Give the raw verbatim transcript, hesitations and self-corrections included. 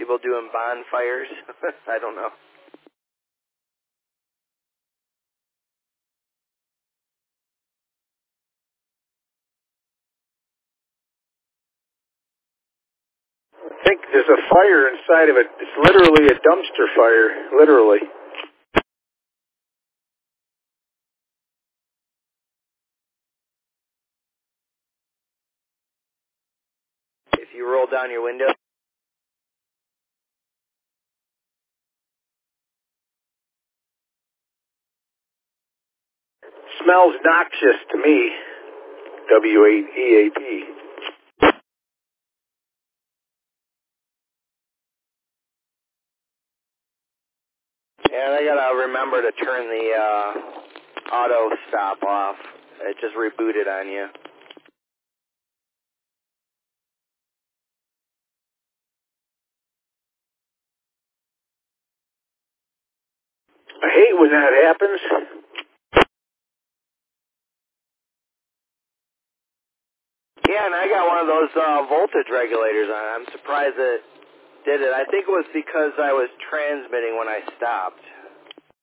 people doing bonfires. I don't know. I think there's a fire inside of it. It's literally a dumpster fire, literally. If you roll down your window. Smells noxious to me. W A E A T. And I gotta remember to turn the uh, auto stop off. It just rebooted on you. I hate when that happens. Yeah, and I got one of those uh, voltage regulators on. I'm surprised it did it. I think it was because I was transmitting when I stopped.